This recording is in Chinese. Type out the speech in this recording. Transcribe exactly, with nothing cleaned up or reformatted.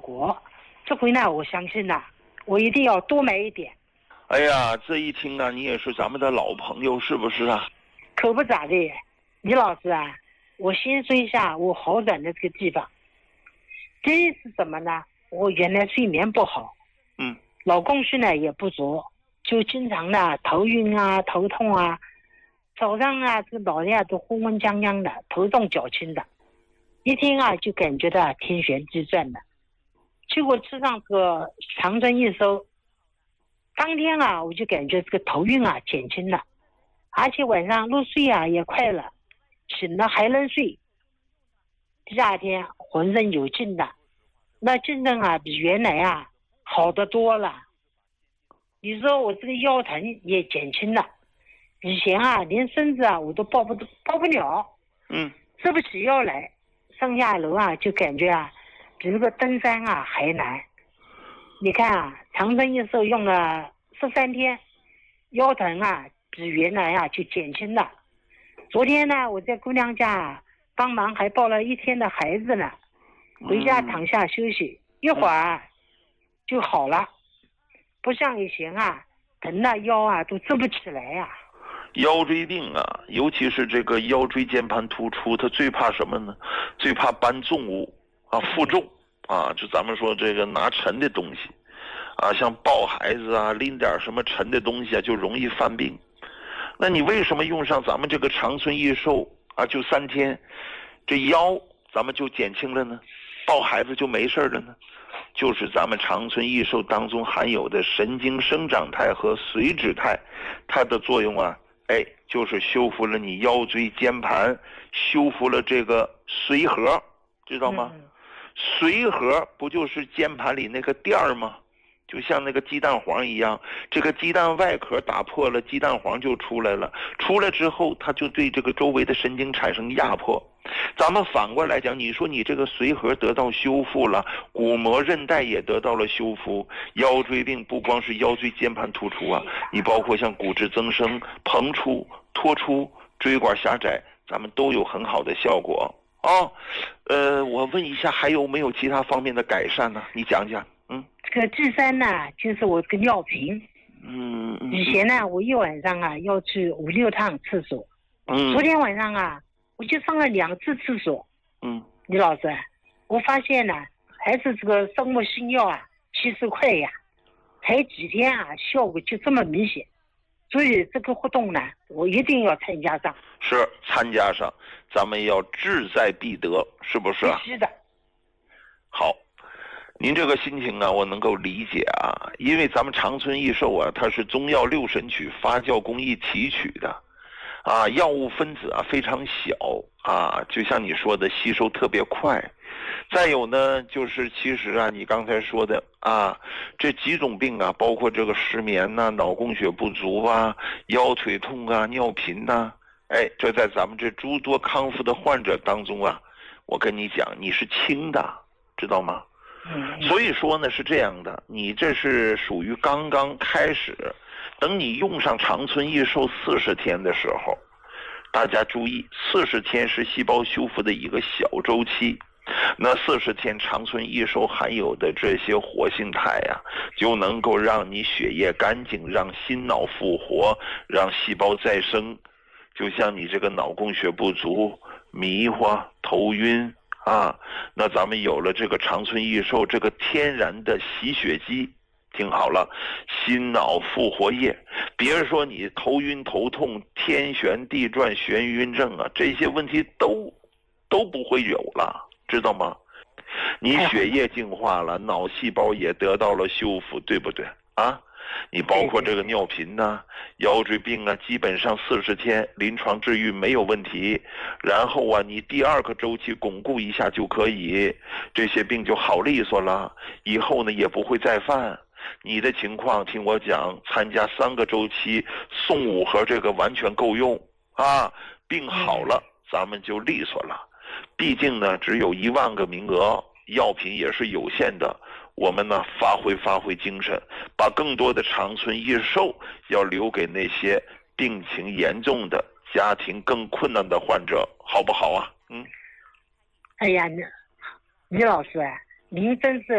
果。这回呢，我相信呢，我一定要多买一点。 哎呀，这一听啊，你也是咱们的老朋友，是不是啊？ 可不咋的，李老师啊，我先说一下我好转的这个地方。第一是什么呢？我原来睡眠不好， 嗯， 脑供血呢也不足，就经常呢头晕啊、头痛啊，早上啊这个脑袋啊都昏昏僵僵的，头重脚轻的，一天啊就感觉到天旋地转的。结果吃上这个长春益寿，当天啊我就感觉这个头晕啊减轻了，而且晚上入睡啊也快了，醒了还能睡，第二天浑身有劲的，那精神啊比原来啊好得多了。你说我这个腰疼也减轻了，以前啊连身子啊我都抱不抱不了， 嗯， 直不起腰来，上下楼啊就感觉啊比这个登山啊还难。你看啊，长春益寿用了十三天，腰疼啊比原来啊就减轻了。昨天呢，我在姑娘家帮忙还抱了一天的孩子呢，回家躺下休息，一会儿就好了，不像以前啊疼的腰啊都直不起来呀、啊。 腰椎病啊，尤其是这个腰椎间盘突出，它最怕什么呢？最怕搬重物啊，负重啊，就咱们说这个拿沉的东西啊，像抱孩子啊，拎点什么沉的东西啊，就容易犯病。那你为什么用上咱们这个长春益寿啊，就三天，这腰咱们就减轻了呢？抱孩子就没事了呢？就是咱们长春益寿当中含有的神经生长肽和髓质肽，它的作用啊，哎，就是修复了你腰椎间盘，修复了这个髓核，知道吗？嗯、髓核不就是间盘里那个垫儿吗？就像那个鸡蛋黄一样，这个鸡蛋外壳打破了，鸡蛋黄就出来了。出来之后，它就对这个周围的神经产生压迫。咱们反过来讲，你说你这个髓核得到修复了，骨膜韧带也得到了修复，腰椎病不光是腰椎间盘突出啊，你包括像骨质增生、膨出、脱出、椎管狭窄，咱们都有很好的效果啊、哦。呃，我问一下，还有没有其他方面的改善呢？你讲讲。嗯， 这个第三呢，就是我这个尿频。 嗯嗯。 以前呢，我一晚上啊要去五六趟厕所。 嗯。 昨天晚上啊，我就上了两次厕所。 嗯。 李老师，我发现呢，还是这个生物新药啊，其实快呀，才几天啊，效果就这么明显。所以这个活动呢，我一定要参加上。 是参加上，咱们要志在必得，是不是？ 是的。 好。您这个心情啊，我能够理解啊，因为咱们长春益寿啊，它是中药六神曲发酵工艺提取的，啊，药物分子啊非常小啊，就像你说的，吸收特别快。再有呢，就是其实啊，你刚才说的啊，这几种病啊，包括这个失眠呐、啊、脑供血不足啊、腰腿痛啊、尿频呐、啊，哎，这在咱们这诸多康复的患者当中啊，我跟你讲，你是轻的，知道吗？所以说呢是这样的，你这是属于刚刚开始，等你用上长春益寿四十天的时候，大家注意，四十天是细胞修复的一个小周期，那四十天长春益寿含有的这些活性肽呀、啊，就能够让你血液干净，让心脑复活，让细胞再生。就像你这个脑供血不足、迷糊、头晕啊，那咱们有了这个长春益寿这个天然的洗血机，听好了，心脑复活液，别说你头晕头痛、天旋地转、眩晕症啊，这些问题都都不会有了，知道吗？你血液净化了，脑细胞也得到了修复，对不对啊？你包括这个尿频呐、啊、腰椎病啊，基本上四十天临床治愈没有问题。然后啊，你第二个周期巩固一下就可以，这些病就好利索了，以后呢也不会再犯。你的情况听我讲，参加三个周期送五盒这个完全够用啊，病好了咱们就利索了。毕竟呢只有一万个名额，药品也是有限的，我们呢发挥发挥精神，把更多的长春益寿要留给那些病情严重的、家庭更困难的患者，好不好啊？嗯。 哎呀，李老师啊，您真是